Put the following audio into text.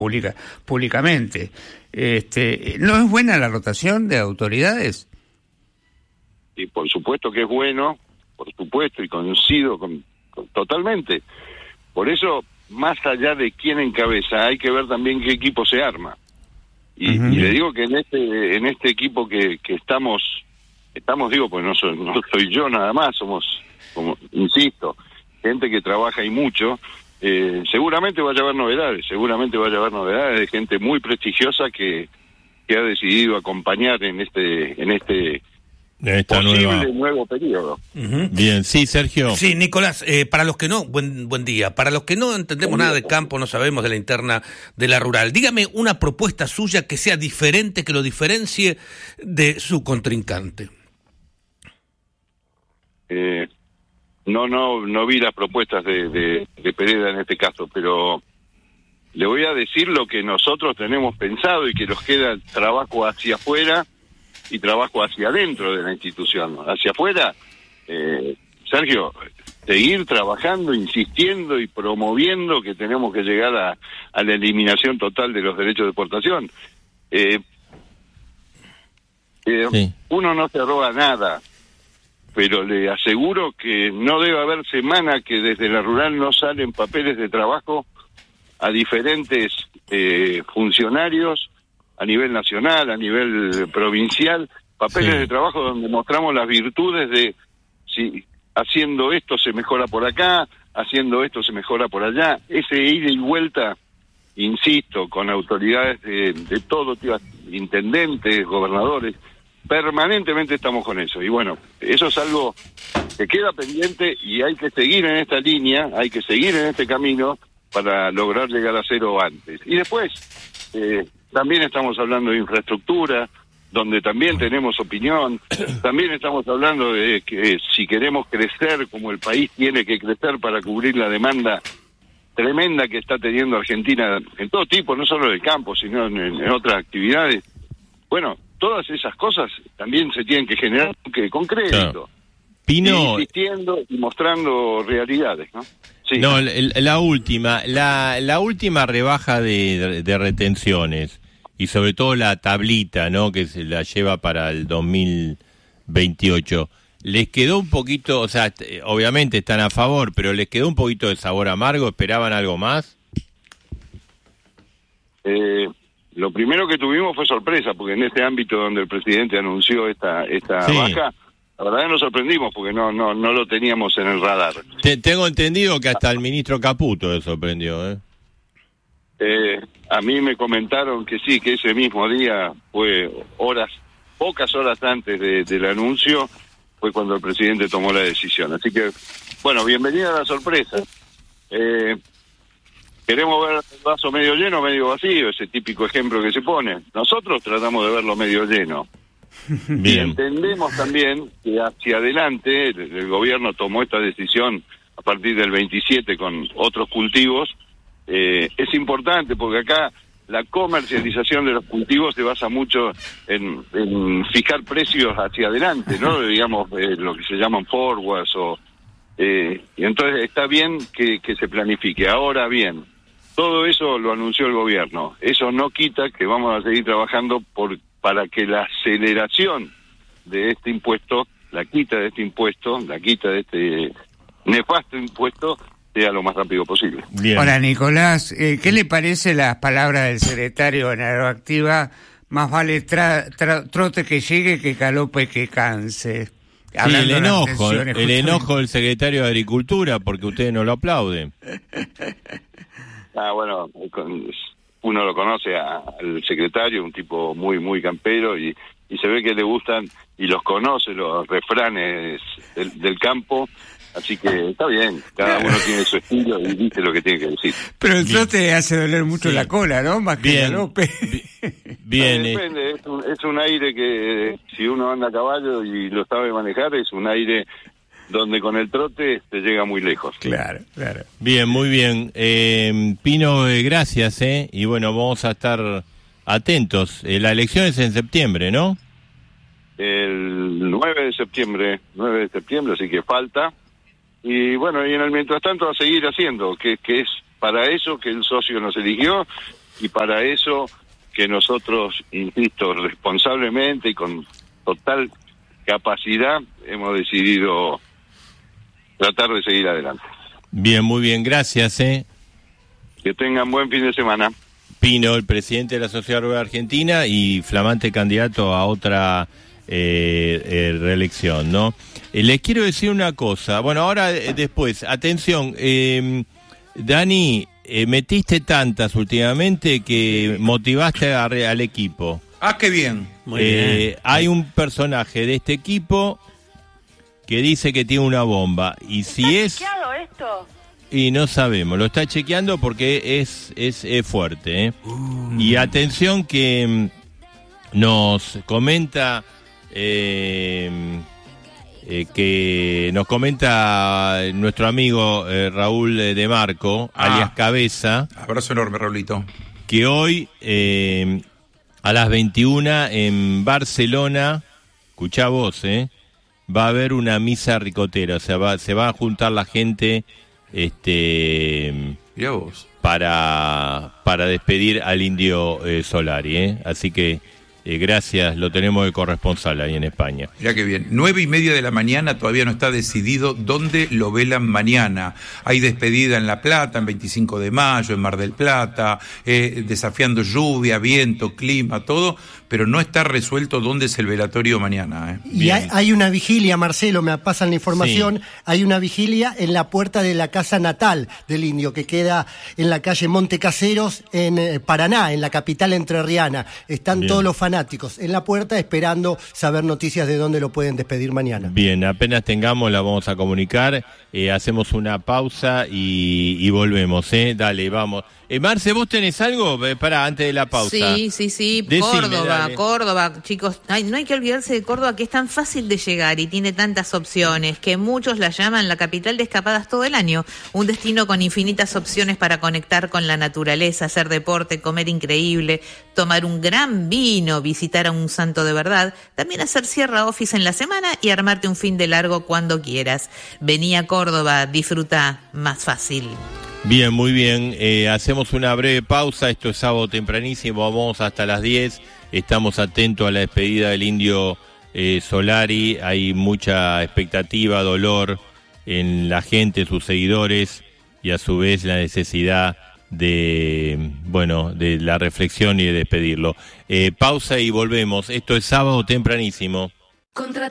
públicamente. ¿No es buena la rotación de autoridades? Y por supuesto que es bueno, por supuesto, y coincido totalmente. Por eso, más allá de quién encabeza, hay que ver también qué equipo se arma. Y le digo que en este equipo que estamos, digo, pues no soy yo nada más, somos, como insisto, gente que trabaja y mucho. Seguramente vaya a haber novedades, de gente muy prestigiosa que ha decidido acompañar en este posible nuevo periodo. Bien, sí, Sergio. Sí, Nicolás, para los que no, buen día, para los que no entendemos nada de campo, no sabemos de la interna de la rural, dígame una propuesta suya que sea diferente, que lo diferencie de su contrincante. No vi las propuestas de Pereda en este caso, pero le voy a decir lo que nosotros tenemos pensado y que nos queda trabajo hacia afuera y trabajo hacia adentro de la institución. Hacia afuera, Sergio, seguir trabajando, insistiendo y promoviendo que tenemos que llegar a la eliminación total de los derechos de exportación. Sí. Uno no se roba nada, pero le aseguro que no debe haber semana que desde la rural no salen papeles de trabajo a diferentes funcionarios a nivel nacional, a nivel provincial, papeles de trabajo donde mostramos las virtudes de si haciendo esto se mejora por acá, haciendo esto se mejora por allá. Ese ida y vuelta, insisto, con autoridades de todo tipo, intendentes, gobernadores, permanentemente estamos con eso. Y bueno, eso es algo que queda pendiente y hay que seguir en esta línea, hay que seguir en este camino para lograr llegar a cero antes. Y después, también estamos hablando de infraestructura, donde también tenemos opinión, también estamos hablando de que si queremos crecer como el país tiene que crecer para cubrir la demanda tremenda que está teniendo Argentina en todo tipo, no solo del campo, sino en otras actividades. Bueno, todas esas cosas también se tienen que generar con crédito. Claro. Pino, insistiendo y mostrando realidades, ¿no? Sí. No, la última rebaja de retenciones y sobre todo la tablita, ¿no?, que se la lleva para el 2028. ¿Les quedó un poquito, o sea, obviamente están a favor, pero les quedó un poquito de sabor amargo? ¿Esperaban algo más? Lo primero que tuvimos fue sorpresa, porque en este ámbito donde el presidente anunció esta baja, la verdad que nos sorprendimos porque no lo teníamos en el radar. Tengo entendido que hasta el ministro Caputo le sorprendió, A mí me comentaron que sí, que ese mismo día fue pocas horas antes del anuncio, fue cuando el presidente tomó la decisión. Así que, bueno, bienvenida a la sorpresa. Queremos ver el vaso medio lleno o medio vacío, ese típico ejemplo que se pone. Nosotros tratamos de verlo medio lleno. Bien. Y entendemos también que hacia adelante el gobierno tomó esta decisión a partir del 27 con otros cultivos. Es importante porque acá la comercialización de los cultivos se basa mucho en fijar precios hacia adelante, ¿no? Digamos, lo que se llaman forwards y entonces está bien que se planifique. Ahora bien, todo eso lo anunció el gobierno. Eso no quita que vamos a seguir trabajando para que la aceleración de este impuesto, la quita de este nefasto impuesto, sea lo más rápido posible. Bien. Ahora, Nicolás, ¿qué le parece las palabras del secretario en Agroactiva? Más vale trote que llegue que galope que canse. Sí, el enojo del secretario de Agricultura porque ustedes no lo aplauden. Bueno, uno lo conoce al secretario, un tipo muy, muy campero y se ve que le gustan y los conoce los refranes del campo. Así que está bien, cada uno tiene su estilo y dice lo que tiene que decir. Pero el trote hace doler mucho la cola, ¿no? Más que el galope. Bien. Depende, es un aire que si uno anda a caballo y lo sabe manejar, es un aire donde con el trote se llega muy lejos. Claro. Bien, muy bien. Pino, gracias, y bueno, vamos a estar atentos. La elección es en septiembre, ¿no? El 9 de septiembre, así que falta. Y bueno, y en el mientras tanto a seguir haciendo, que es para eso que el socio nos eligió y para eso que nosotros, insisto, responsablemente y con total capacidad hemos decidido tratar de seguir adelante. Bien, muy bien, gracias. Que tengan buen fin de semana. Pino, el presidente de la Sociedad Rural Argentina y flamante candidato a otra reelección, ¿no? Les quiero decir una cosa, bueno, ahora después, atención, Dani, metiste tantas últimamente que motivaste al equipo. Ah, qué bien. Muy bien. Hay un personaje de este equipo que dice que tiene una bomba, y si es... ¿Está chequeado esto? Y no sabemos, lo está chequeando porque es fuerte, ¿eh? Y atención que nos comenta nuestro amigo Raúl de Marco, alias Cabeza. Abrazo enorme, Raulito. Que hoy a las 21 en Barcelona, escuchá vos, va a haber una misa ricotera, o sea, se va a juntar la gente Mirá vos. para despedir al Indio Solari, así que gracias, lo tenemos de corresponsal ahí en España. Mirá qué bien, 9:30 de la mañana, todavía no está decidido dónde lo velan mañana. Hay despedida en La Plata, en 25 de mayo, en Mar del Plata, desafiando lluvia, viento, clima, todo, pero no está resuelto dónde es el velatorio mañana. Y hay una vigilia, Marcelo, me pasan la información, sí. Hay una vigilia en la puerta de la casa natal del Indio, que queda en la calle Montecaseros, en Paraná, en la capital entrerriana. Están todos los fanáticos en la puerta esperando saber noticias de dónde lo pueden despedir mañana. Bien, apenas tengamos la vamos a comunicar, hacemos una pausa y volvemos, Dale, vamos. Marce, ¿vos tenés algo para antes de la pausa? Sí. Decime, Córdoba, chicos. No hay que olvidarse de Córdoba, que es tan fácil de llegar y tiene tantas opciones que muchos la llaman la capital de escapadas todo el año. Un destino con infinitas opciones para conectar con la naturaleza, hacer deporte, comer increíble, tomar un gran vino, visitar a un santo de verdad, también hacer cierre office en la semana y armarte un fin de largo cuando quieras. Vení a Córdoba, disfruta más fácil. Bien, muy bien. Hacemos una breve pausa. Esto es sábado tempranísimo. Vamos hasta las 10. Estamos atentos a la despedida del Indio Solari. Hay mucha expectativa, dolor en la gente, sus seguidores, y a su vez la necesidad de la reflexión y de despedirlo. Pausa y volvemos. Esto es sábado tempranísimo.